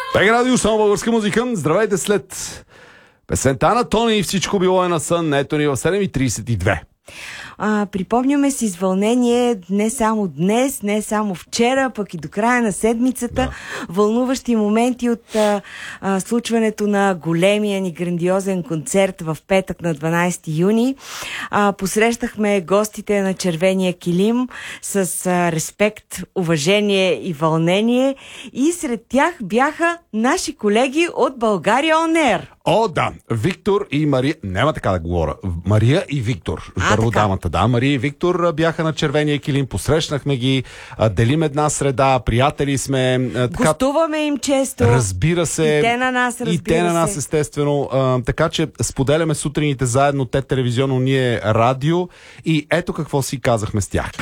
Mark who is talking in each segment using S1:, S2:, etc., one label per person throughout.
S1: БГ Радио, само българска музика. Здравейте след песента на Тони и всичко било е на сън. Ето ни в 7:32.
S2: Припомняме си с вълнение не само днес, не само вчера, пък и до края на седмицата, вълнуващи моменти от случването на големия ни грандиозен концерт в петък на 12 юни. Посрещахме гостите на червения килим с респект, уважение и вълнение, и сред тях бяха наши колеги от България On Air.
S1: О, да, Виктор и Мария, няма така да говоря, Мария и Виктор, първо дамата, да, Мария и Виктор бяха на червения килим, посрещнахме ги, делим една среда, приятели сме.
S2: Гостуваме им често.
S1: Разбира се.
S2: И те на нас, разбира се.
S1: И те на нас, естествено. Така че споделяме сутрините заедно, те телевизионно, ние радио, и ето какво си казахме с тях.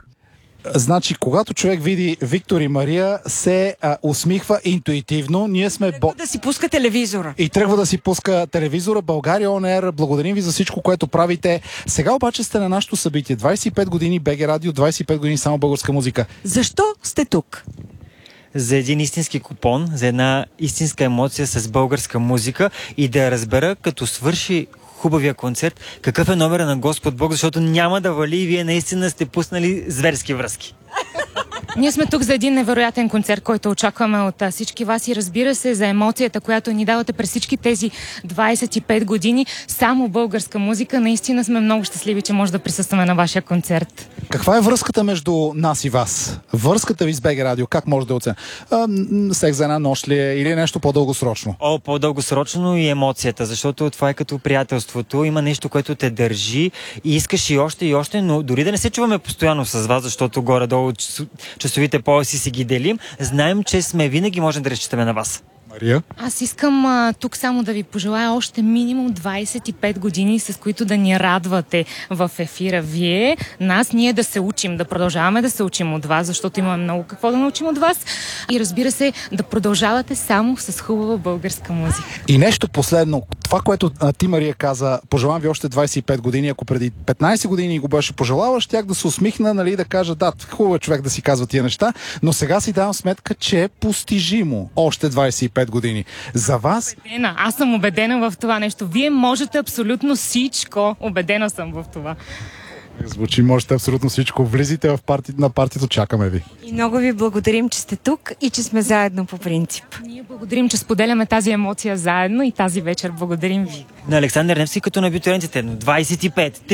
S3: Значи, когато човек види Виктор и Мария, се усмихва интуитивно. Ние сме
S2: тръгва да си пуска телевизора.
S3: И тръгва да си пуска телевизора. България On Air, благодарим ви за всичко, което правите. Сега обаче сте на нашото събитие. 25 години БГ Радио, 25 години само българска музика.
S2: Защо сте тук?
S4: За един истински купон, за една истинска емоция с българска музика и да разбера, като свърши хубавия концерт, какъв е номера на Господ Бог, защото няма да вали и вие наистина сте пуснали зверски връзки.
S5: Ние сме тук за един невероятен концерт, който очакваме от всички вас, и разбира се за емоцията, която ни давате през всички тези 25 години. Само българска музика. Наистина сме много щастливи, че може да присъстваме на вашия концерт.
S3: Каква е връзката между нас и вас? Връзката ви с БГ Радио, как може да оценя? Секс за една нощ ли е, или е нещо по-дългосрочно?
S4: По-дългосрочно и емоцията, защото това е като приятелството. Има нещо, което те държи и искаш и още, но дори да не се чуваме постоянно с вас, защото горе-долу часовите пояси си ги делим, знаем, че сме винаги можем да разчитаме на вас.
S3: Мария?
S5: Аз искам тук само да ви пожелая още минимум 25 години, с които да ни радвате в ефира. Вие, ние да се учим, да продължаваме да се учим от вас, защото имаме много какво да научим от вас. И разбира се, да продължавате само с хубава българска музика. И
S3: нещо последно. Това, което ти, Мария, каза, пожелавам ви още 25 години. Ако преди 15 години го беше пожелала, щях да се усмихна, нали, да кажа, да, хубаво е човек да си казва тия неща, но сега си давам сметка, че е постижимо още 25 години. За вас...
S5: Аз съм убедена в това нещо. Вие можете абсолютно всичко. Убедена съм в това.
S3: Звучи, можете абсолютно всичко. Влизайте в на партито, чакаме ви.
S2: И много ви благодарим, че сте тук и че сме заедно по принцип.
S5: Ние благодарим, че споделяме тази емоция заедно и тази вечер. Благодарим ви.
S4: На Александър Невски като на абитуриентите, но 25,